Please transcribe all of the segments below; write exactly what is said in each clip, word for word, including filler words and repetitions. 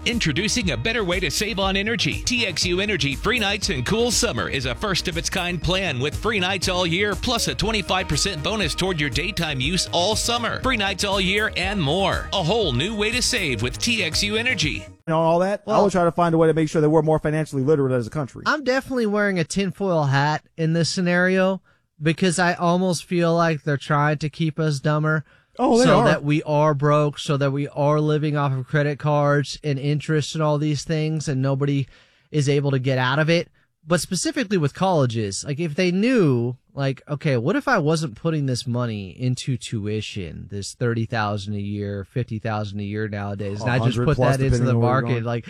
Introducing a better way to save on energy. T X U Energy Free Nights and Cool Summer is a first-of-its-kind plan with free nights all year, plus a twenty-five percent bonus toward your daytime use all summer. Free nights all year and more. A whole new way to save with T X U Energy. You know, all that, well, I would try to find a way to make sure that we're more financially literate as a country. I'm definitely wearing a tinfoil hat in this scenario because I almost feel like they're trying to keep us dumber. Oh, they so are. that we are broke, so that we are living off of credit cards and interest and all these things, and nobody is able to get out of it. But specifically with colleges, like if they knew, like, okay, what if I wasn't putting this money into tuition, this thirty thousand a year, fifty thousand a year nowadays, and I just put that into the market, like,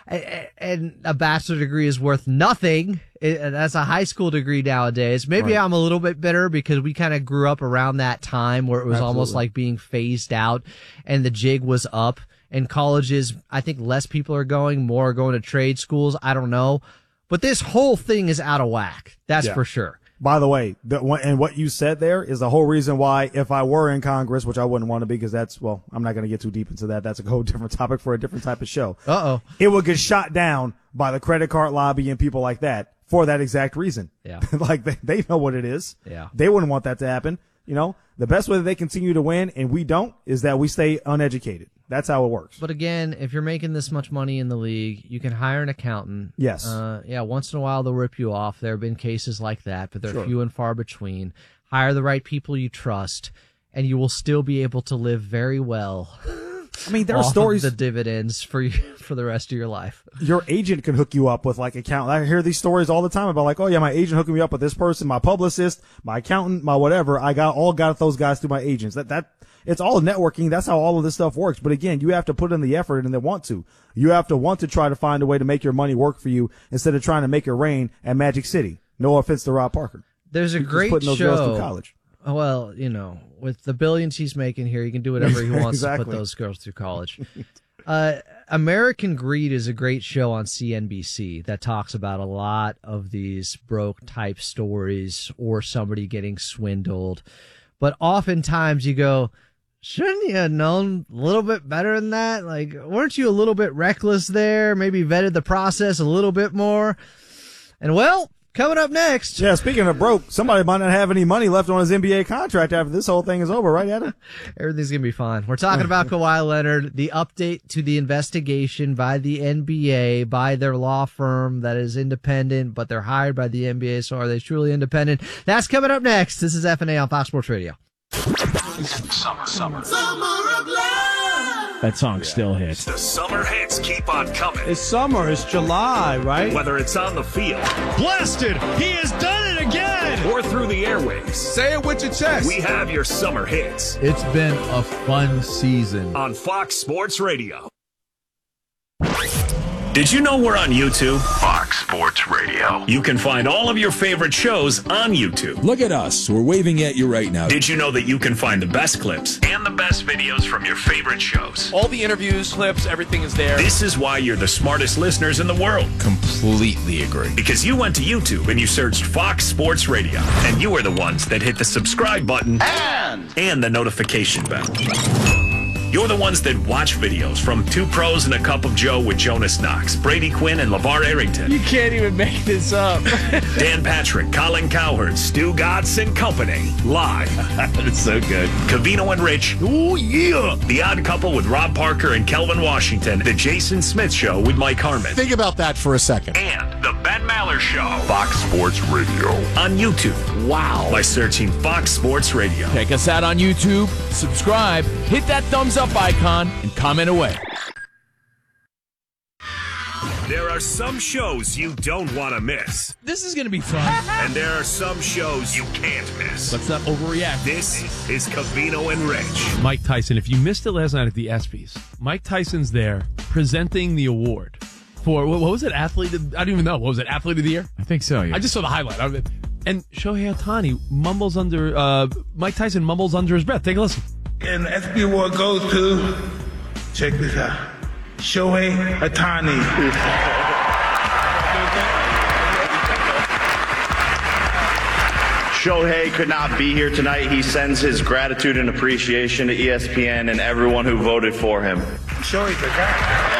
and a bachelor degree is worth nothing. That's a high school degree nowadays. Maybe right. I'm a little bit bitter because we kind of grew up around that time where it was Absolutely. almost like being phased out and the jig was up. And colleges, I think less people are going, more are going to trade schools. I don't know. But this whole thing is out of whack. That's yeah. for sure. By the way, the, and what you said there is the whole reason why, if I were in Congress, which I wouldn't want to be because that's, well, I'm not going to get too deep into that. That's a whole different topic for a different type of show. Uh-oh. It would get shot down by the credit card lobby and people like that for that exact reason. Yeah. Like, they, they know what it is. Yeah. They wouldn't want that to happen. You know, the best way that they continue to win and we don't is that we stay uneducated. That's how it works. But again, if you're making this much money in the league, you can hire an accountant. Yes. Uh, yeah, once in a while they'll rip you off. There have been cases like that, but they're sure. few and far between. Hire the right people you trust, and you will still be able to live very well. I mean, there are off stories. Of the dividends for you, for the rest of your life. Your agent can hook you up with like account. I hear these stories all the time about like, oh yeah, my agent hooking me up with this person, my publicist, my accountant, my whatever. I got all got those guys through my agents. That that it's all networking. That's how all of this stuff works. But again, you have to put in the effort and they want to. You have to want to try to find a way to make your money work for you instead of trying to make it rain at Magic City. No offense to Rob Parker. There's a He's great putting those show. girls through college. Well, you know, with the billions he's making here, he can do whatever he wants exactly. to put those girls through college. uh, American Greed is a great show on C N B C that talks about a lot of these broke type stories or somebody getting swindled. But oftentimes you go, shouldn't you have known a little bit better than that? Like, weren't you a little bit reckless there? Maybe vetted the process a little bit more? And well, coming up next. Yeah, speaking of broke, somebody might not have any money left on his N B A contract after this whole thing is over, right, Adam? Everything's going to be fine. We're talking about Kawhi Leonard, the update to the investigation by the N B A, by their law firm that is independent, but they're hired by the N B A, so are they truly independent? That's coming up next. This is F N A on Fox Sports Radio. Summer, summer. Summer of love. That song still hits. The summer hits keep on coming. It's summer. It's July, right? Whether it's on the field. Blasted! He has done it again! Or through the airwaves. Say it with your chest. We have your summer hits. It's been a fun season. On Fox Sports Radio. Did you know we're on YouTube? Fox Sports Radio. You can find all of your favorite shows on YouTube. Look at us. We're waving at you right now. Did you know that you can find the best clips and the best videos from your favorite shows? All the interviews, clips, everything is there. This is why you're the smartest listeners in the world. Completely agree. Because you went to YouTube and you searched Fox Sports Radio. And you were the ones that hit the subscribe button and, and the notification bell. You're the ones that watch videos from Two Pros and a Cup of Joe with Jonas Knox, Brady Quinn, and LeVar Arrington. You can't even make this up. Dan Patrick, Colin Cowherd, Stu Godson and Company. Live. That's so good. Covino and Rich. Oh, yeah. The Odd Couple with Rob Parker and Kelvin Washington. The Jason Smith Show with Mike Harmon. Think about that for a second. And the Ben Maller Show. Fox Sports Radio. On YouTube. Wow. By searching Fox Sports Radio. Check us out on YouTube. Subscribe. Hit that thumbs up icon and comment away. There are some shows you don't want to miss. This is going to be fun. And there are some shows you can't miss. Let's not overreact. This is Covino and Rich. Mike Tyson, if you missed it last night at the ESPYs, Mike Tyson's there presenting the award for, what was it, Athlete of, I don't even know, what was it, Athlete of the Year? I think so, yeah. I just saw the highlight. And Shohei Ohtani mumbles under, uh, Mike Tyson mumbles under his breath. Take a listen. And the S B award goes to, check this out, Shohei Ohtani. Shohei could not be here tonight. He sends his gratitude and appreciation to E S P N and everyone who voted for him. Shohei's a guy.